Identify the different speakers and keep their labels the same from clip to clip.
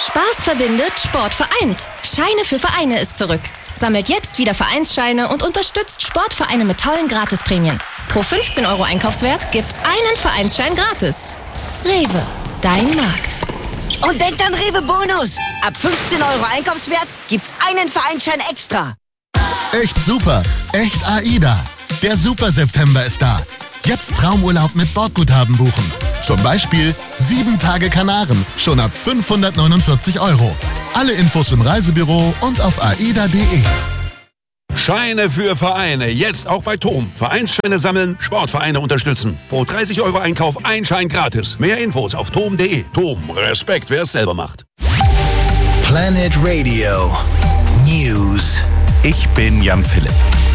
Speaker 1: Spaß verbindet, Sport vereint. Scheine für Vereine ist zurück. Sammelt jetzt wieder Vereinsscheine und unterstützt Sportvereine mit tollen Gratisprämien. Pro 15 € Einkaufswert gibt's einen Vereinsschein gratis. Rewe, dein Markt.
Speaker 2: Und denkt an Rewe Bonus. Ab 15 € Einkaufswert gibt's einen Vereinsschein extra.
Speaker 3: Echt super. Echt AIDA. Der Super September ist da. Jetzt Traumurlaub mit Bordguthaben buchen. Zum Beispiel 7 Tage Kanaren, schon ab 549 €. Alle Infos im Reisebüro und auf aida.de.
Speaker 4: Scheine für Vereine, jetzt auch bei TOM. Vereinsscheine sammeln, Sportvereine unterstützen. Pro 30 € Einkauf ein Schein gratis. Mehr Infos auf tom.de. TOM, Respekt, wer es selber macht.
Speaker 5: Planet Radio News.
Speaker 6: Ich bin Jan Philipp.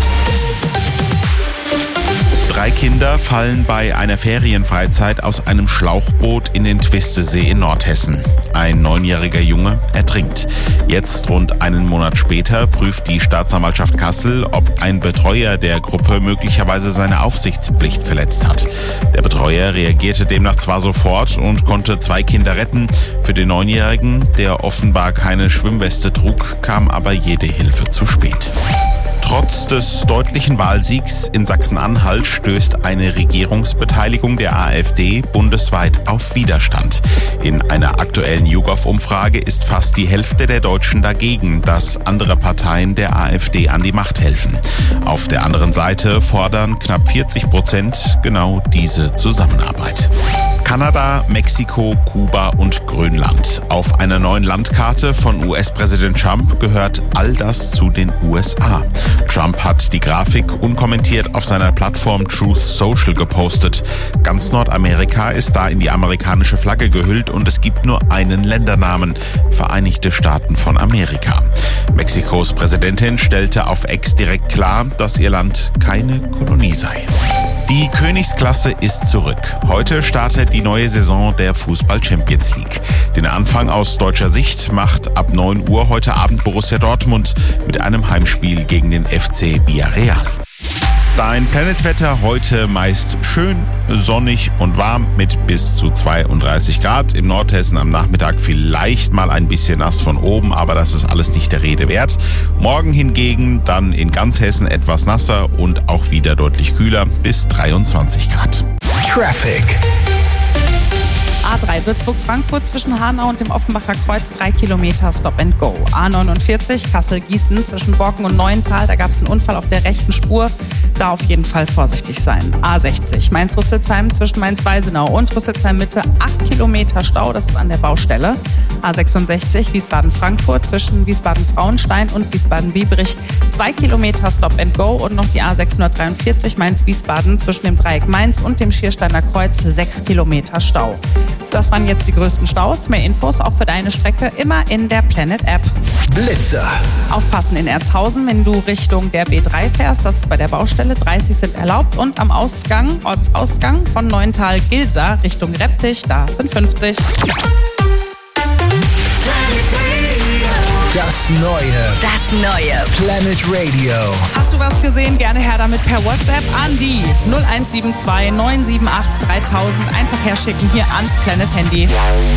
Speaker 6: 3 Kinder fallen bei einer Ferienfreizeit aus einem Schlauchboot in den Twistesee in Nordhessen. Ein 9-jähriger Junge ertrinkt. Jetzt, rund einen Monat später, prüft die Staatsanwaltschaft Kassel, ob ein Betreuer der Gruppe möglicherweise seine Aufsichtspflicht verletzt hat. Der Betreuer reagierte demnach zwar sofort und konnte 2 Kinder retten. Für den 9-jährigen, der offenbar keine Schwimmweste trug, kam aber jede Hilfe zu spät. Trotz des deutlichen Wahlsiegs in Sachsen-Anhalt stößt eine Regierungsbeteiligung der AfD bundesweit auf Widerstand. In einer aktuellen YouGov-Umfrage ist fast die Hälfte der Deutschen dagegen, dass andere Parteien der AfD an die Macht helfen. Auf der anderen Seite fordern knapp 40% genau diese Zusammenarbeit. Kanada, Mexiko, Kuba und Grönland. Auf einer neuen Landkarte von US-Präsident Trump gehört all das zu den USA. Trump hat die Grafik unkommentiert auf seiner Plattform Truth Social gepostet. Ganz Nordamerika ist da in die amerikanische Flagge gehüllt und es gibt nur einen Ländernamen: Vereinigte Staaten von Amerika. Mexikos Präsidentin stellte auf X direkt klar, dass ihr Land keine Kolonie sei. Die Königsklasse ist zurück. Heute startet die neue Saison der Fußball-Champions League. Den Anfang aus deutscher Sicht macht ab 9 Uhr heute Abend Borussia Dortmund mit einem Heimspiel gegen den FC Villarreal. Dein Planetwetter heute meist schön, sonnig und warm mit bis zu 32 Grad. Im Nordhessen am Nachmittag vielleicht mal ein bisschen nass von oben, aber das ist alles nicht der Rede wert. Morgen hingegen dann in ganz Hessen etwas nasser und auch wieder deutlich kühler, bis 23 Grad.
Speaker 5: Traffic.
Speaker 7: A3 Würzburg-Frankfurt zwischen Hanau und dem Offenbacher Kreuz 3 Kilometer Stop and Go. A49 Kassel-Gießen zwischen Borken und Neuental, da gab es einen Unfall auf der rechten Spur. Da auf jeden Fall vorsichtig sein. A60 Mainz-Rüsselsheim zwischen Mainz-Weisenau und Rüsselsheim-Mitte 8 Kilometer Stau, das ist an der Baustelle. A66 Wiesbaden-Frankfurt zwischen Wiesbaden-Frauenstein und Wiesbaden-Biebrich 2 Kilometer Stop and Go und noch die A643 Mainz-Wiesbaden zwischen dem Dreieck Mainz und dem Schiersteiner Kreuz 6 Kilometer Stau. Das waren jetzt die größten Staus. Mehr Infos auch für deine Strecke immer in der Planet-App.
Speaker 5: Blitzer.
Speaker 7: Aufpassen in Erzhausen, wenn du Richtung der B3 fährst. Das ist bei der Baustelle. 30 sind erlaubt. Und am Ortsausgang von Neuental-Gilsa Richtung Reptich, da sind 50.
Speaker 5: Das neue Planet Radio.
Speaker 7: Hast du was gesehen? Gerne her damit per WhatsApp an die 0172 978 3000. Einfach herschicken hier ans Planet Handy.